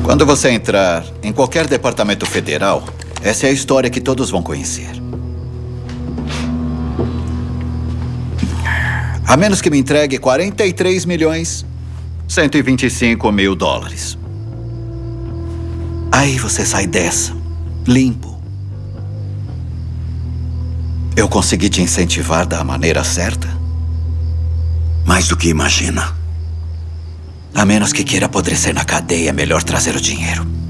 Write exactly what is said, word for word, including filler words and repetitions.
Quando você entrar em qualquer departamento federal, essa é a história que todos vão conhecer. A menos que me entregue quarenta e três milhões, cento e vinte e cinco mil dólares. Aí você sai dessa, limpo. Eu consegui te incentivar da maneira certa? Mais do que imagina. A menos que queira apodrecer na cadeia, é melhor trazer o dinheiro.